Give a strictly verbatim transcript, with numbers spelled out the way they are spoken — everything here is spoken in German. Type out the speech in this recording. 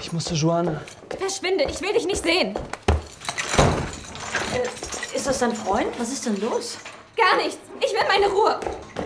Ich muss zu Joanna. Verschwinde, ich will dich nicht sehen. Äh, ist das dein Freund? Was ist denn los? Gar nichts. Ich will meine Ruhe.